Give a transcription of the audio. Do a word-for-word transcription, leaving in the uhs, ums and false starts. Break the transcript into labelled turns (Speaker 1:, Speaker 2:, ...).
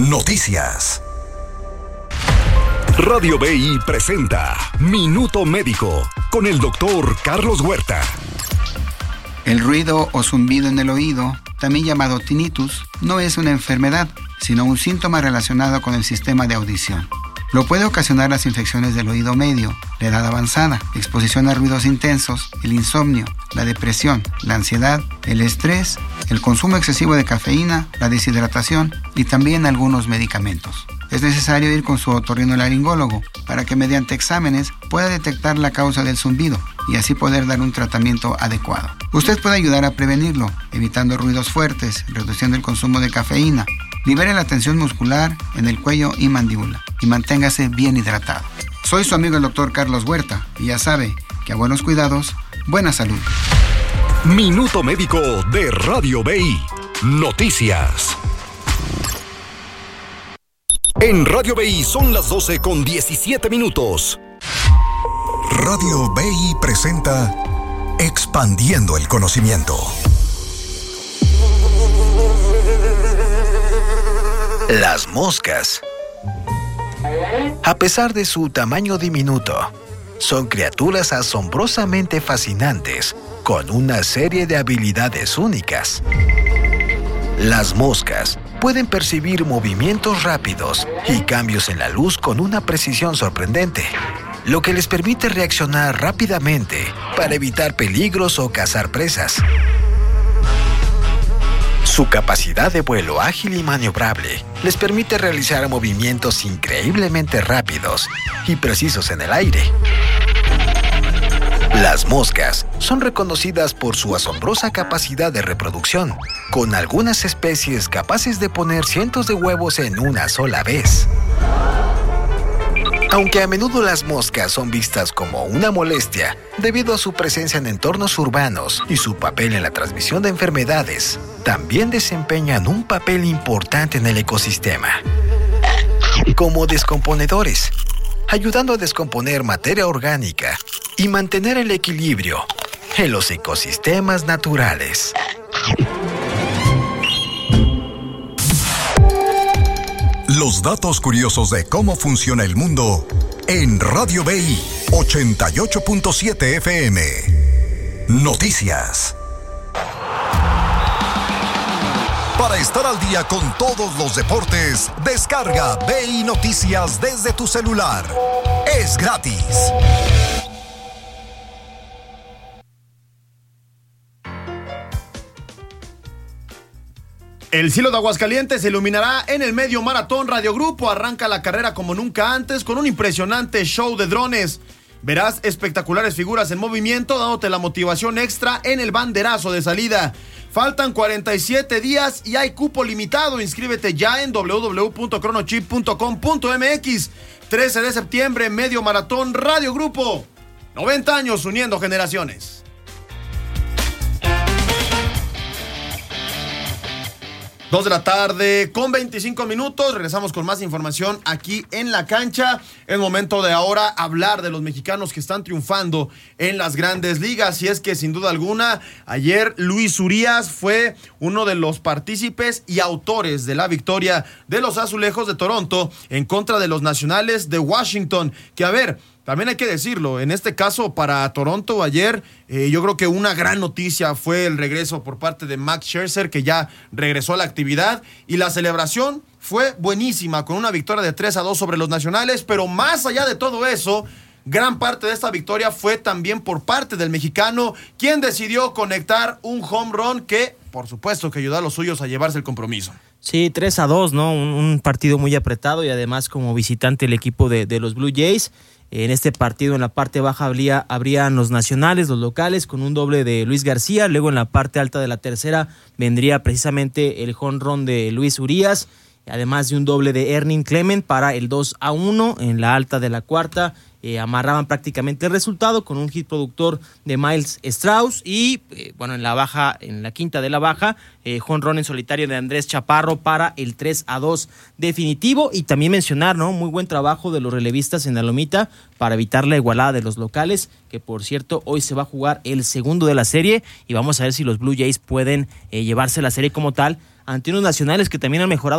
Speaker 1: Noticias. Radio B I presenta Minuto Médico con el doctor Carlos Huerta.
Speaker 2: El ruido o zumbido en el oído, también llamado tinnitus, no es una enfermedad, sino un síntoma relacionado con el sistema de audición. Lo puede ocasionar las infecciones del oído medio, la edad avanzada, exposición a ruidos intensos, el insomnio, la depresión, la ansiedad, el estrés, el consumo excesivo de cafeína, la deshidratación y también algunos medicamentos. Es necesario ir con su otorrinolaringólogo para que mediante exámenes pueda detectar la causa del zumbido y así poder dar un tratamiento adecuado. Usted puede ayudar a prevenirlo, evitando ruidos fuertes, reduciendo el consumo de cafeína. Libere la tensión muscular en el cuello y mandíbula y manténgase bien hidratado. Soy su amigo el doctor Carlos Huerta y ya sabe que a buenos cuidados, buena salud.
Speaker 1: Minuto Médico de Radio B I. Noticias. En Radio B I son las doce con diecisiete minutos. Radio B I presenta Expandiendo el Conocimiento.
Speaker 3: Las moscas. A pesar de su tamaño diminuto, son criaturas asombrosamente fascinantes, con una serie de habilidades únicas. Las moscas pueden percibir movimientos rápidos y cambios en la luz con una precisión sorprendente, lo que les permite reaccionar rápidamente para evitar peligros o cazar presas. Su capacidad de vuelo ágil y maniobrable les permite realizar movimientos increíblemente rápidos y precisos en el aire. Las moscas son reconocidas por su asombrosa capacidad de reproducción, con algunas especies capaces de poner cientos de huevos en una sola vez. Aunque a menudo las moscas son vistas como una molestia debido a su presencia en entornos urbanos y su papel en la transmisión de enfermedades, también desempeñan un papel importante en el ecosistema, como descomponedores, ayudando a descomponer materia orgánica y mantener el equilibrio en los ecosistemas naturales.
Speaker 1: Los datos curiosos de cómo funciona el mundo en Radio B I ochenta y ocho punto siete F M. Noticias. Para estar al día con todos los deportes, descarga B I Noticias desde tu celular. Es gratis.
Speaker 4: El cielo de Aguascalientes se iluminará en el medio maratón. Radio Grupo arranca la carrera como nunca antes con un impresionante show de drones. Verás espectaculares figuras en movimiento dándote la motivación extra en el banderazo de salida. Faltan cuarenta y siete días y hay cupo limitado. Inscríbete ya en doble u doble u doble u punto cronochip punto com punto m x. trece de septiembre, medio maratón Radio Grupo. noventa años uniendo generaciones. dos de la tarde con veinticinco minutos. Regresamos con más información aquí en la cancha. Es momento de ahora hablar de los mexicanos que están triunfando en las grandes ligas. Y es que sin duda alguna, ayer Luis Urías fue uno de los partícipes y autores de la victoria de los Azulejos de Toronto en contra de los Nacionales de Washington. Que a ver, también hay que decirlo, en este caso para Toronto ayer, eh, yo creo que una gran noticia fue el regreso por parte de Max Scherzer, que ya regresó a la actividad, y la celebración fue buenísima, con una victoria de tres a dos sobre los Nacionales, pero más allá de todo eso, gran parte de esta victoria fue también por parte del mexicano, quien decidió conectar un home run que, por supuesto, que ayudó a los suyos a llevarse el compromiso.
Speaker 5: Sí, tres a dos, ¿no? Un, un partido muy apretado y además como visitante el equipo de, de los Blue Jays. En este partido en la parte baja habría, habrían los nacionales, los locales, con un doble de Luis García. Luego en la parte alta de la tercera vendría precisamente el jonrón de Luis Urías, además de un doble de Ernie Clement para el dos a uno. En la alta de la cuarta eh, amarraban prácticamente el resultado con un hit productor de Miles Strauss y eh, bueno, en la baja, en la quinta de la baja, eh, jonrón en solitario de Andrés Chaparro para el tres a dos definitivo. Y también mencionar, ¿no? Muy buen trabajo de los relevistas en la lomita para evitar la igualada de los locales, que por cierto hoy se va a jugar el segundo de la serie y vamos a ver si los Blue Jays pueden eh, llevarse la serie como tal ante unos nacionales que también han mejorado